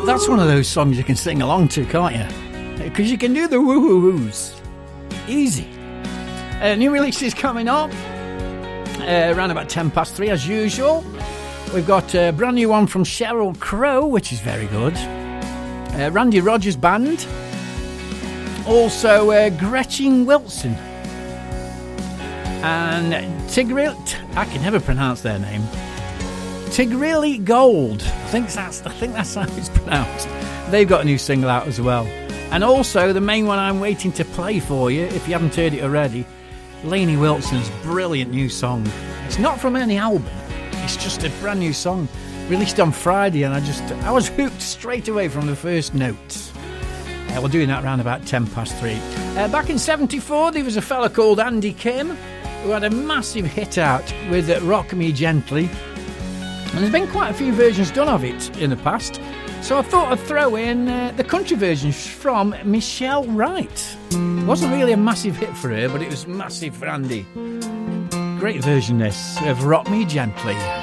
That's one of those songs you can sing along to, can't you? Because you can do the woo-woo-woos. Easy. New releases coming up. Around about 3:10 as usual. We've got a brand new one from Sheryl Crow, which is very good. Randy Rogers Band. Also Gretchen Wilson. And I can never pronounce their name. Tigrilly Gold. I think that's how it's pronounced. They've got a new single out as well. And also the main one I'm waiting to play for you, if you haven't heard it already, Lainey Wilson's brilliant new song. It's not from any album. It's just a brand new song released on Friday, and I was hooked straight away from the first note. We're doing that around about 3:10. Back in 1974, there was a fella called Andy Kim who had a massive hit out with Rock Me Gently. And there's been quite a few versions done of it in the past. So I thought I'd throw in the country version from Michelle Wright. It wasn't really a massive hit for her, but it was massive for Andy. Great version this of Rock Me Gently.